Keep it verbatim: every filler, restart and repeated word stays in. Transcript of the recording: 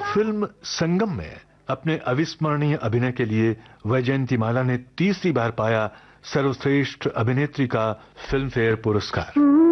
Film संगम में अपने अविस्मरणीय अभिनय के लिए वैजयंतीमाला ने तीसरी बार पाया सर्वश्रेष्ठ अभिनेत्री का फिल्म फेयर पुरस्कार।